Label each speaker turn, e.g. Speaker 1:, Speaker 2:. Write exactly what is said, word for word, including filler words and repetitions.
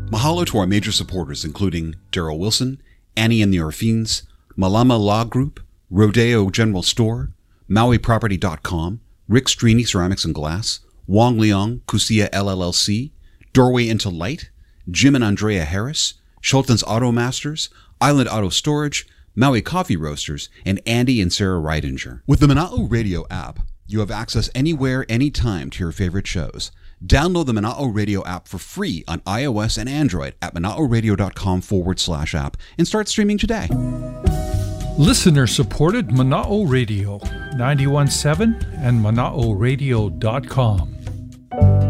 Speaker 1: Mahalo to our major supporters, including Daryl Wilson, Annie and the Orphines, Malama Law Group, Rodeo General Store, Maui Property dot com, Rick Strini Ceramics and Glass, Wong Leong, Kusia L L C, Doorway into Light, Jim and Andrea Harris, Schulten's Auto Masters, Island Auto Storage, Maui Coffee Roasters, and Andy and Sarah Reidinger. With the Mana'o Radio app, you have access anywhere, anytime to your favorite shows. Download the Mana'o Radio app for free on iOS and Android at mana'oradio.com forward slash app and start streaming today.
Speaker 2: Listener-supported Mana'o Radio, ninety-one point seven and mana'o radio dot com.